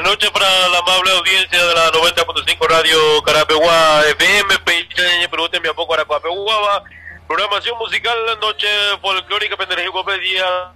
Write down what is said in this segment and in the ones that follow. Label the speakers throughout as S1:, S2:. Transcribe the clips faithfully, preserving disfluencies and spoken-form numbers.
S1: Buenas noches para la amable audiencia de la noventa punto cinco Radio Carapeguá F M, Peichañe, pregúntenme a poco a Carapeguá, programación musical, noche folclórica, penderejicopedia,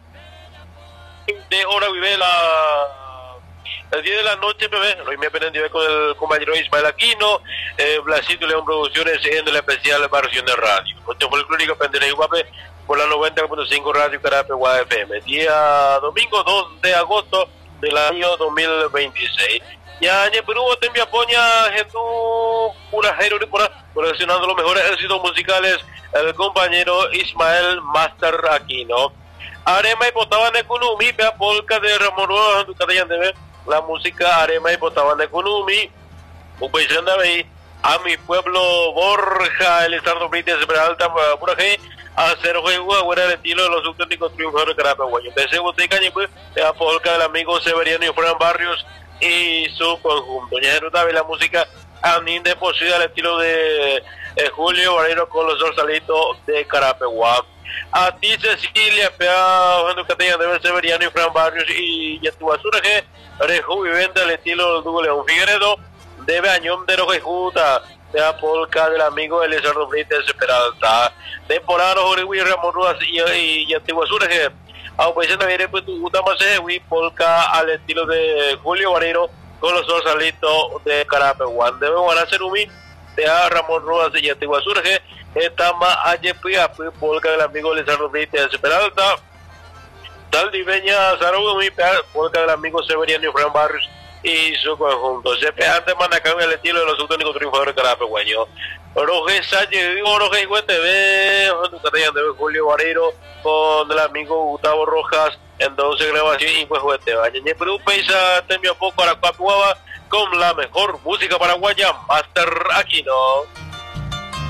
S1: de hora vive la, las diez de la noche, bebé, hoy me aprendió con el compañero Ismael Aquino, eh, Blasito León Producciones en el especial versión de radio, noche folclórica, penderejicope, por la noventa punto cinco Radio Carapeguá F M, día domingo dos de agosto del año dos mil veintiséis. Ya en Perú te envía poña Jesús Purajero coleccionando los mejores éxitos musicales el compañero Ismael Master Aquino. Arema y Potaban de Kunumi, vea polka de Ramón Rojas, la música Arema y Potaban de Kunumi, un país de a mi pueblo Borja, el Estado Brites de Peralta, Puraje, a hacer juego fuera del estilo de los subtécnicos triunfadores de Carapeguayo. Empecé boteca y pues la polka del amigo Severiano y Fran Barrios y su conjunto. Ya se la música andina posible al estilo de eh, Julio Barrero con los dorsalitos de Carapeguá. A ti Cecilia, Pea, de Severiano y Fran Barrios y ya tu basura que Reju vivente al estilo de León Figueredo, de Bañón de Rojejuta, de la polka del amigo Elizardo Brites Peralta, de Porano, Jorge Ramón Ruas y Yatiguazura, que a veces también pues tu gusta más es polka al estilo de Julio Barrero con los dos salitos de Carapeguán. Debemos hacer un de a Ramón Ruas y Yatiguazura, que está más allá polka del amigo Elizardo Brites Peralta, tal diveña Sarugumi, polka del amigo Severiano y Fran Barrios y su conjunto. Se peante Manacán el estilo de los subtécnicos triunfadores de Carapeguayo. Roge Sánchez, Roge Iguete, de Julio Barrero con el amigo Gustavo Rojas, entonces grabación y pues Juete Baña. Perú Peisa temía poco a la Capuaba con la mejor música paraguaya, Master Aquino.